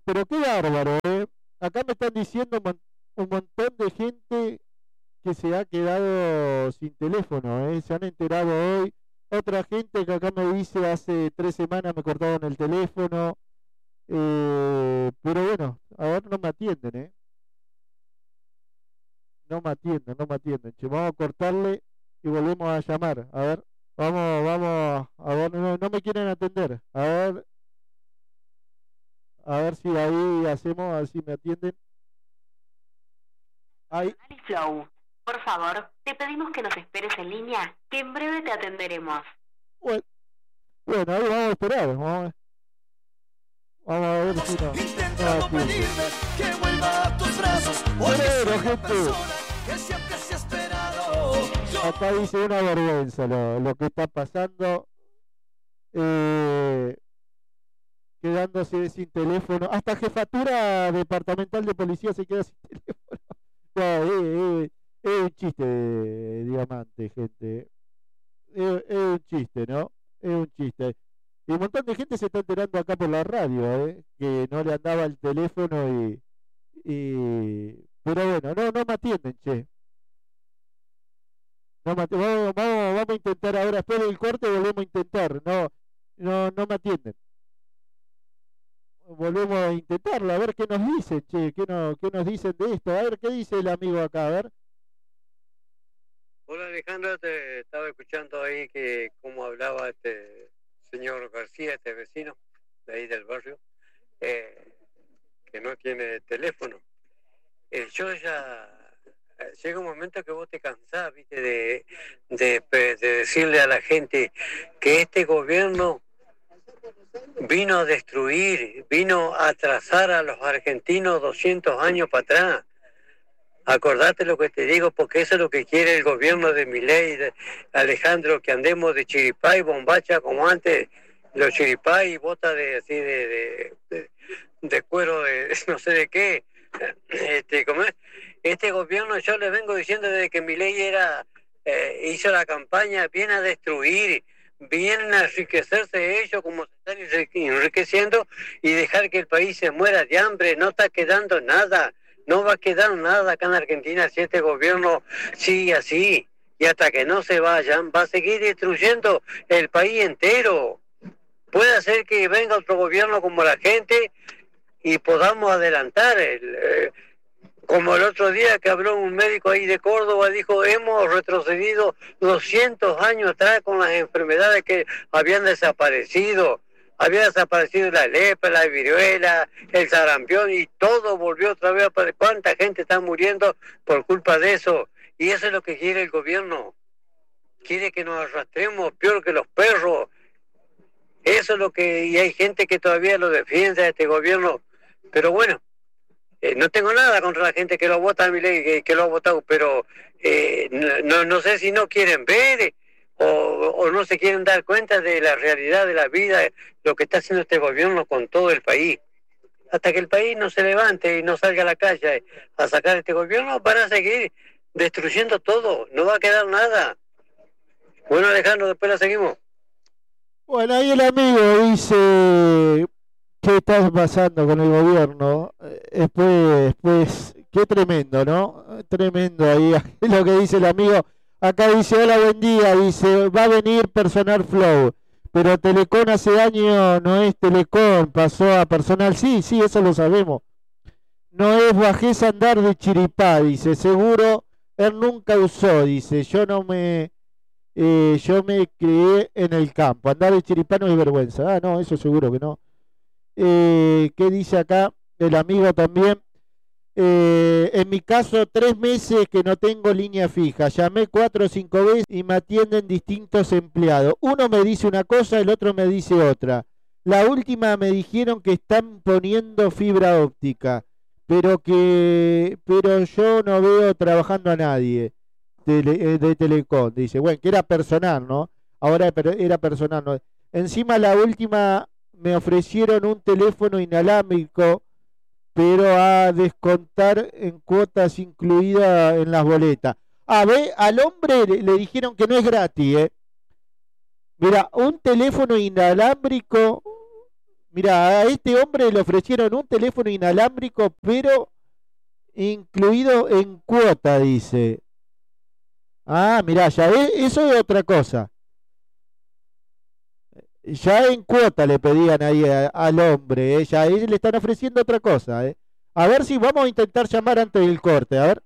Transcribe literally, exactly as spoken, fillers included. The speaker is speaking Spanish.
pero qué bárbaro, ¿eh? Acá me están diciendo un, mon- un montón de gente que se ha quedado sin teléfono, ¿eh? Se han enterado hoy. Otra gente que acá me dice hace tres semanas me cortaron el teléfono. Eh, pero bueno, ahora no me atienden, ¿eh? No me atienden, no me atienden. Che, vamos a cortarle y volvemos a llamar. A ver, vamos, vamos, a ver, no, no me quieren atender. A ver, a ver si ahí hacemos, a ver si me atienden. Ahí, Flow. Por favor, te pedimos que nos esperes en línea, que en breve te atenderemos. bueno, bueno, ahí vamos a esperar. Vamos a ver, vamos a ver si no. Intentando no pedirme que vuelva a tus brazos. Porque Bueno, soy la gente. persona que siempre se ha esperado. Yo Acá dice una vergüenza lo, lo que está pasando. Eh, quedándose sin teléfono. Hasta jefatura departamental de policía se queda sin teléfono. No, eh, eh, es un chiste, de Diamante, gente. Es, es un chiste, ¿no? Es un chiste. Y un montón de gente se está enterando acá por la radio, ¿eh? Que no le andaba el teléfono y, y... Pero bueno, no, no me atienden, che. No me ati- vamos, vamos, vamos a intentar ahora, después del corte volvemos a intentar. No, no, no me atienden. Volvemos a intentarlo, a ver qué nos dicen, che, qué, no, qué nos dicen de esto. A ver qué dice el amigo acá, a ver. Hola Alejandro, te estaba escuchando ahí que cómo hablaba este señor García, este vecino de ahí del barrio, eh, que no tiene teléfono. Eh, yo ya eh, llega un momento que vos te cansás, viste, de, de, de decirle a la gente que este gobierno vino a destruir, vino a atrasar a los argentinos doscientos años para atrás. Acordate lo que te digo, porque eso es lo que quiere el gobierno de Milei, de Alejandro, que andemos de chiripá y bombacha como antes, los chiripá y botas de así de, de, de, de cuero de no sé de qué. Este, ¿cómo es? Este gobierno, yo les vengo diciendo desde que Milei era, eh, hizo la campaña, viene a destruir, vienen a enriquecerse ellos como se están enriqueciendo y dejar que el país se muera de hambre, no está quedando nada. No va a quedar nada acá en Argentina si este gobierno sigue así. Y hasta que no se vayan, va a seguir destruyendo el país entero. Puede ser que venga otro gobierno como la gente y podamos adelantar. El, eh, como el otro día que habló un médico ahí de Córdoba, dijo, hemos retrocedido doscientos años atrás con las enfermedades que habían desaparecido. Había desaparecido la lepra, la viruela, el sarampión y todo volvió otra vez a aparecer. ¿Cuánta gente está muriendo por culpa de eso? Y eso es lo que quiere el gobierno. Quiere que nos arrastremos peor que los perros. Eso es lo que... Y hay gente que todavía lo defiende a este gobierno. Pero bueno, eh, no tengo nada contra la gente que lo vota a Milei, que, que lo ha votado, pero eh, no, no sé si no quieren ver... O, o no se quieren dar cuenta de la realidad de la vida, lo que está haciendo este gobierno con todo el país. Hasta que el país no se levante y no salga a la calle a sacar a este gobierno, van a seguir destruyendo todo, no va a quedar nada. Bueno, Alejandro, después la seguimos. Bueno, ahí el amigo dice, ¿qué está pasando con el gobierno? Eh, Después, después, qué tremendo, ¿no? Tremendo ahí lo que dice el amigo. Acá dice, hola, buen día, dice, va a venir Personal Flow, pero Telecom hace años no es Telecom, pasó a Personal, sí, sí, eso lo sabemos. No es bajeza andar de chiripá, dice, seguro, él nunca usó, dice, yo no me, eh, yo me crié en el campo, andar de chiripá no es vergüenza, ah, no, eso seguro que no. Eh, ¿qué dice acá el amigo también? Eh, en mi caso, tres meses que no tengo línea fija. Llamé cuatro o cinco veces y me atienden distintos empleados. Uno me dice una cosa, el otro me dice otra. La última me dijeron que están poniendo fibra óptica, pero que, pero yo no veo trabajando a nadie de, de Telecom. Dice, bueno, que era personal, ¿no? Ahora era personal, ¿no? Encima la última me ofrecieron un teléfono inalámbrico, pero a descontar en cuotas incluidas en las boletas. A ver, al hombre le, le dijeron que no es gratis, ¿eh? Mira, un teléfono inalámbrico Mira, a este hombre le ofrecieron un teléfono inalámbrico, pero incluido en cuota, dice. Ah, mira, ya ve, eso es otra cosa. Ya en cuota le pedían ahí a- al hombre, ¿eh? Ya a él le están ofreciendo otra cosa, ¿eh? A ver si vamos a intentar llamar antes del corte, a ver.